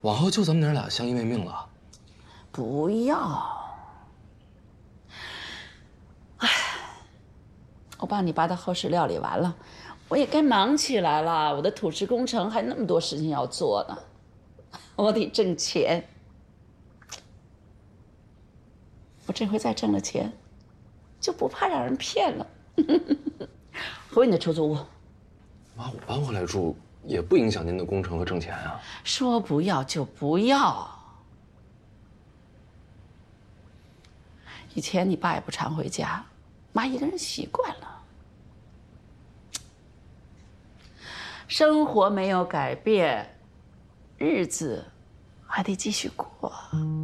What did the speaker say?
往后就咱们娘俩相依为命了。 不要。哎，我帮你把它后事料理完了，我也该忙起来了。我的土石工程还那么多事情要做呢，我得挣钱。我这回再挣了钱，就不怕让人骗了。回你的出租屋。 妈，我搬回来住也不影响您的工程和挣钱啊。 说不要就不要。以前你爸也不常回家，妈一个人习惯了。生活没有改变，日子还得继续过。